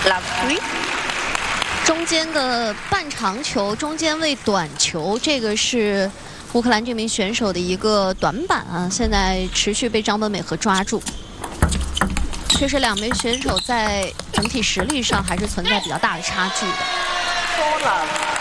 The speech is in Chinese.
Love 3。 中间的半长球，中间位短球，这个是乌克兰这名选手的一个短板啊，现在持续被张本美和抓住。确实，两名选手在整体实力上还是存在比较大的差距的。 4 Love。